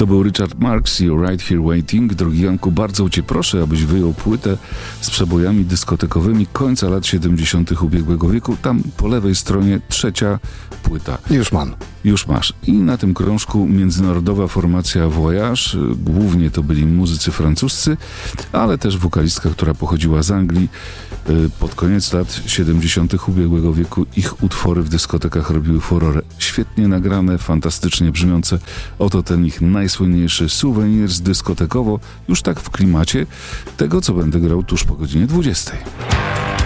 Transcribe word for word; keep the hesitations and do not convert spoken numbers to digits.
To był Richard Marx i Right Here Waiting. Drogi Janku, bardzo cię proszę, abyś wyjął płytę z przebojami dyskotekowymi końca lat siedemdziesiątych ubiegłego wieku. Tam po lewej stronie trzecia płyta. Już mam. Już masz. I na tym krążku międzynarodowa formacja Voyage. Głównie to byli muzycy francuscy, ale też wokalistka, która pochodziła z Anglii. Pod koniec lat siedemdziesiątych ubiegłego wieku ich utwory w dyskotekach robiły furorę. Świetnie nagrane, fantastycznie brzmiące. Oto ten ich najsłynniejszy Souvenirs dyskotekowo, już tak w klimacie tego, co będę grał tuż po godzinie dwudziestej.